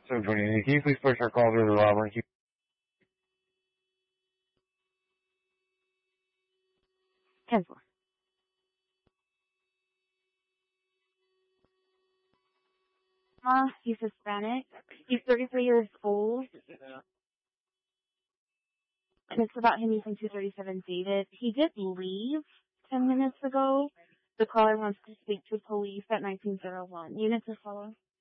So, can you please push our call to the robbery? 10-4. He's Hispanic. He's 33 years old. And it's about him using 237 David. He did leave 10 minutes ago. The caller wants to speak to police at 1901. Units are follow.